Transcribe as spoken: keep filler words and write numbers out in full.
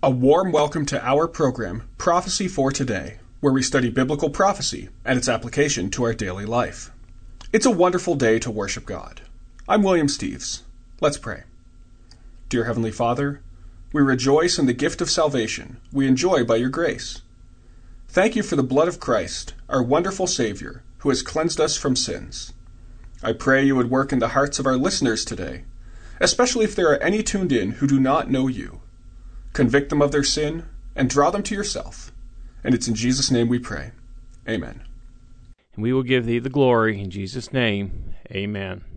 A warm welcome to our program, Prophecy for Today, where we study biblical prophecy and its application to our daily life. It's a wonderful day to worship God. I'm William Steves. Let's pray. Dear Heavenly Father, we rejoice in the gift of salvation we enjoy by your grace. Thank you for the blood of Christ, our wonderful Savior, who has cleansed us from sins. I pray you would work in the hearts of our listeners today, especially if there are any tuned in who do not know you. Convict them of their sin and draw them to yourself. And it's in Jesus' name we pray. Amen. And we will give thee the glory in Jesus' name. Amen.